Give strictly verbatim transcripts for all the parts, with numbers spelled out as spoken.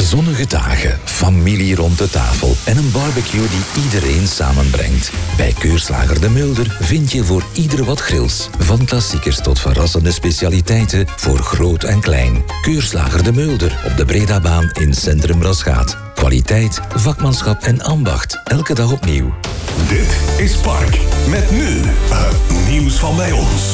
Zonnige dagen, familie rond de tafel en een barbecue die iedereen samenbrengt. Bij Keurslager De Mulder vind je voor ieder wat grills. Van klassiekers tot verrassende specialiteiten voor groot en klein. Keurslager De Mulder op de Bredabaan in Centrum Rasgaat. Kwaliteit, vakmanschap en ambacht. Elke dag opnieuw. Dit is Park. Met nu het nieuws van bij ons.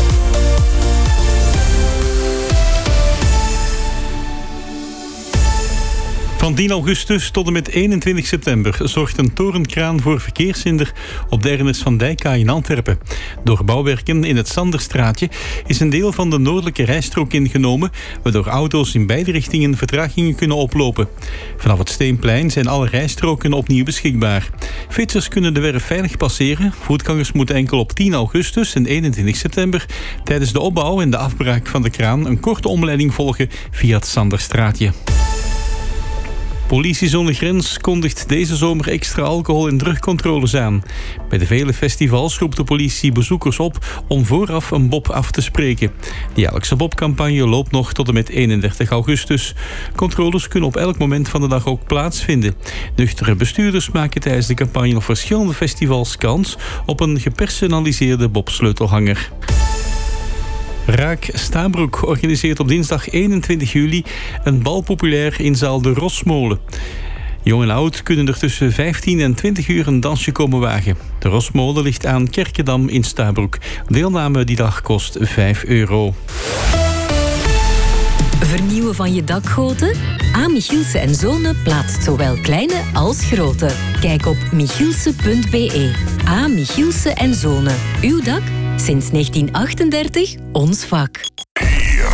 Van tien augustus tot en met eenentwintig september zorgt een torenkraan voor verkeershinder op de Ernest van Dijkkaai in Antwerpen. Door bouwwerken in het Sanderstraatje is een deel van de noordelijke rijstrook ingenomen, waardoor auto's in beide richtingen vertragingen kunnen oplopen. Vanaf het Steenplein zijn alle rijstroken opnieuw beschikbaar. Fietsers kunnen de werf veilig passeren. Voetgangers moeten enkel op tien augustus en eenentwintig september tijdens de opbouw en de afbraak van de kraan een korte omleiding volgen via het Sanderstraatje. Politie Zonder Grens kondigt deze zomer extra alcohol- en drugcontroles aan. Bij de vele festivals roept de politie bezoekers op om vooraf een bob af te spreken. De jaarlijkse bobcampagne loopt nog tot en met eenendertig augustus. Controles kunnen op elk moment van de dag ook plaatsvinden. Nuchtere bestuurders maken tijdens de campagne op verschillende festivals kans op een gepersonaliseerde bobsleutelhanger. Raak Stabroek organiseert op dinsdag eenentwintig juli een bal populair in zaal De Rosmolen. Jong en oud kunnen er tussen vijftien en twintig uur een dansje komen wagen. De Rosmolen ligt aan Kerkedam in Stabroek. Deelname die dag kost vijf euro. Vernieuwen van je dakgoten? A. Michielse en Zonen plaatst zowel kleine als grote. Kijk op michielse punt b e. A. Michielse en Zonen. Uw dak? Sinds negentien achtendertig ons vak.